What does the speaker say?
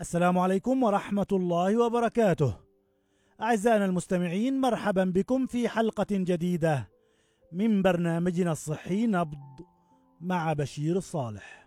السلام عليكم ورحمة الله وبركاته. أعزائنا المستمعين، مرحبا بكم في حلقة جديدة من برنامجنا الصحي نبض مع بشير الصالح.